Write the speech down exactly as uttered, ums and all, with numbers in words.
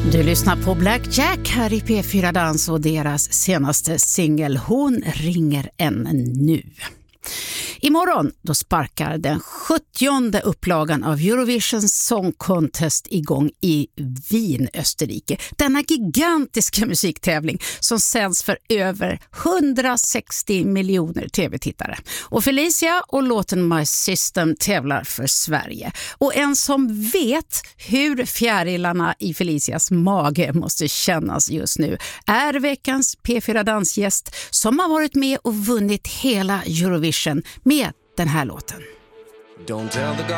Du lyssnar på Black Jack här i P fyra Dans och deras senaste singel Hon ringer en nu. Imorgon då sparkar den sjuttionde upplagan av Eurovision Song Contest igång i Wien, Österrike. Denna gigantiska musiktävling som sänds för över hundrasextio miljoner tv-tittare. Och Felicia och låten My System tävlar för Sverige. Och en som vet hur fjärilarna i Felicias mage måste kännas just nu är veckans P fyra Dansgäst som har varit med och vunnit hela Eurovision med den här låten. Don't tell the